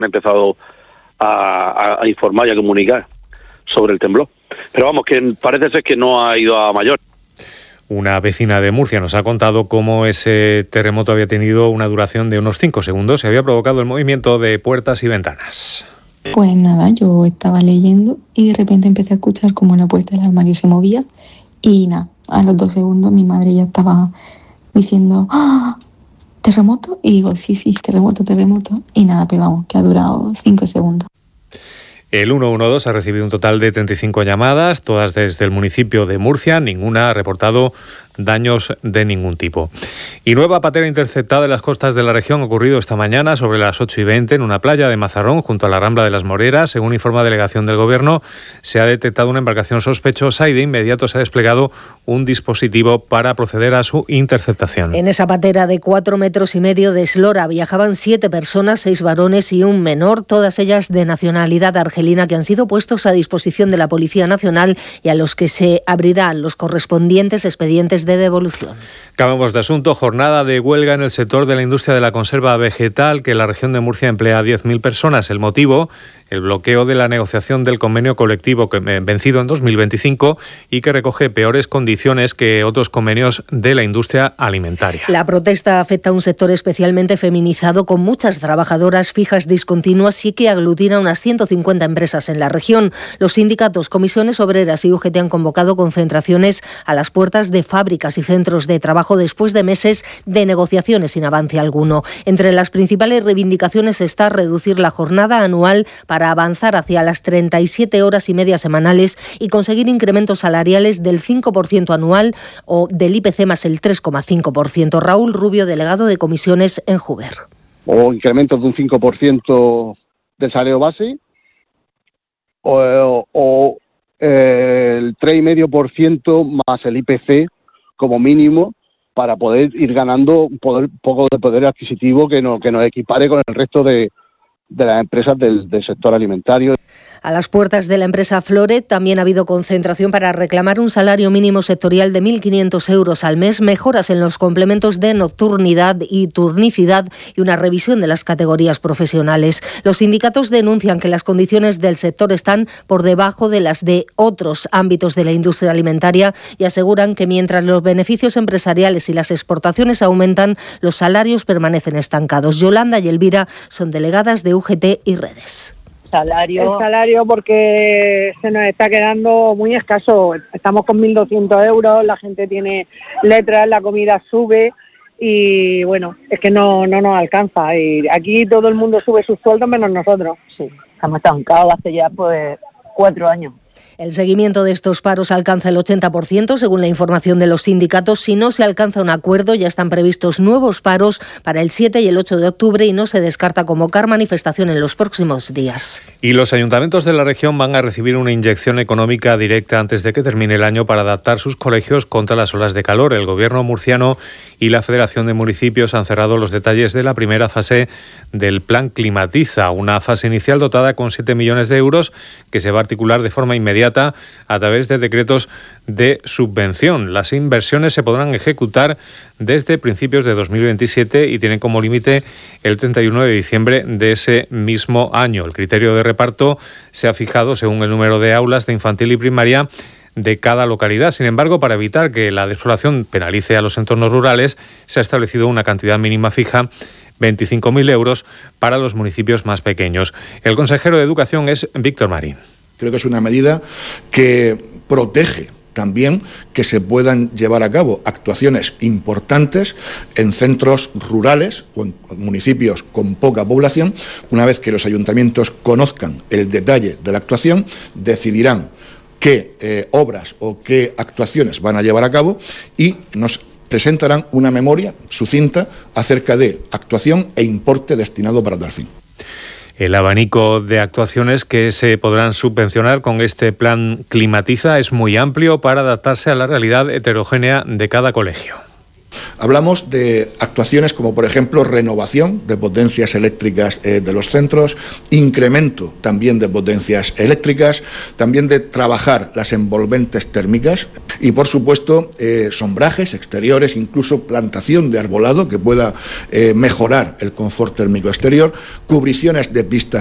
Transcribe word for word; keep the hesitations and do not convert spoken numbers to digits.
han empezado a, a informar y a comunicar sobre el temblor. Pero vamos, que parece ser que no ha ido a mayor. Una vecina de Murcia nos ha contado cómo ese terremoto había tenido una duración de unos cinco segundos y había provocado el movimiento de puertas y ventanas. Pues nada, yo estaba leyendo y de repente empecé a escuchar como la puerta del armario se movía y nada, a los dos segundos mi madre ya estaba diciendo ¡ah! ¿Terremoto? Y digo, sí, sí, terremoto, terremoto. Y nada, pero vamos, que ha durado cinco segundos. El ciento doce ha recibido un total de treinta y cinco llamadas, todas desde el municipio de Murcia. Ninguna ha reportado daños de ningún tipo. Y nueva patera interceptada en las costas de la región ha ocurrido esta mañana sobre las ocho y veinte en una playa de Mazarrón junto a la Rambla de las Moreras. Según informa delegación del Gobierno, se ha detectado una embarcación sospechosa y de inmediato se ha desplegado un dispositivo para proceder a su interceptación. En esa patera de cuatro metros y medio de eslora viajaban siete personas, seis varones y un menor, todas ellas de nacionalidad argelina, que han sido puestos a disposición de la Policía Nacional y a los que se abrirán los correspondientes expedientes de devolución. Cambiamos de asunto. Jornada de huelga en el sector de la industria de la conserva vegetal, que en la región de Murcia emplea a diez mil personas. El motivo, el bloqueo de la negociación del convenio colectivo que vencido en dos mil veinticinco y que recoge peores condiciones que otros convenios de la industria alimentaria. La protesta afecta a un sector especialmente feminizado, con muchas trabajadoras fijas discontinuas y que aglutina unas ciento cincuenta empresas en la región. Los sindicatos, comisiones obreras y U G T han convocado concentraciones a las puertas de fábricas y centros de trabajo después de meses de negociaciones sin avance alguno. Entre las principales reivindicaciones está reducir la jornada anual para avanzar hacia las treinta y siete horas y media semanales y conseguir incrementos salariales del cinco por ciento anual o del I P C más el tres coma cinco por ciento. Raúl Rubio, delegado de comisiones en Juber. O incrementos de un cinco por ciento del salario base o, o eh, el tres coma cinco por ciento más el I P C como mínimo, para poder ir ganando un poder, poco de poder adquisitivo que nos, que nos equipare con el resto de, de las empresas del, del sector alimentario. A las puertas de la empresa Floret también ha habido concentración para reclamar un salario mínimo sectorial de mil quinientos euros al mes, mejoras en los complementos de nocturnidad y turnicidad y una revisión de las categorías profesionales. Los sindicatos denuncian que las condiciones del sector están por debajo de las de otros ámbitos de la industria alimentaria y aseguran que mientras los beneficios empresariales y las exportaciones aumentan, los salarios permanecen estancados. Yolanda y Elvira son delegadas de U G T y Redes. Salario. El salario porque se nos está quedando muy escaso. Estamos con mil doscientos euros, la gente tiene letras, la comida sube y bueno, es que no, no nos alcanza. Y aquí todo el mundo sube sus sueldos menos nosotros. Sí, estamos estancados hace ya pues cuatro años. El seguimiento de estos paros alcanza el ochenta por ciento, según la información de los sindicatos. Si no se alcanza un acuerdo, ya están previstos nuevos paros para el siete y el ocho de octubre y no se descarta convocar manifestación en los próximos días. Y los ayuntamientos de la región van a recibir una inyección económica directa antes de que termine el año para adaptar sus colegios contra las olas de calor. El Gobierno murciano y la Federación de Municipios han cerrado los detalles de la primera fase del Plan Climatiza, una fase inicial dotada con siete millones de euros que se va a articular de forma inmediata a través de decretos de subvención. Las inversiones se podrán ejecutar desde principios de dos mil veintisiete y tienen como límite el treinta y uno de diciembre de ese mismo año. El criterio de reparto se ha fijado según el número de aulas de infantil y primaria de cada localidad. Sin embargo, para evitar que la despoblación penalice a los entornos rurales, se ha establecido una cantidad mínima fija, veinticinco mil euros, para los municipios más pequeños. El consejero de Educación es Víctor Marín. Creo que es una medida que protege también que se puedan llevar a cabo actuaciones importantes en centros rurales o en municipios con poca población. Una vez que los ayuntamientos conozcan el detalle de la actuación, decidirán qué eh, obras o qué actuaciones van a llevar a cabo y nos presentarán una memoria sucinta acerca de actuación e importe destinado para tal fin. El abanico de actuaciones que se podrán subvencionar con este plan Climatiza es muy amplio para adaptarse a la realidad heterogénea de cada colegio. Hablamos de actuaciones como, por ejemplo, renovación de potencias eléctricas eh, de los centros, incremento también de potencias eléctricas, también de trabajar las envolventes térmicas y, por supuesto, eh, sombrajes exteriores, incluso plantación de arbolado que pueda eh, mejorar el confort térmico exterior, cubriciones de pistas